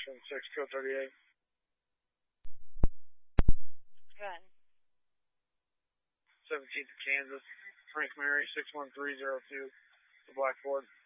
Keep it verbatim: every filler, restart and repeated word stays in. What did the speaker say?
seven six, code thirty-eight. Go ahead. seventeenth of Kansas, Frank Mary, six one three zero two, the Blackboard.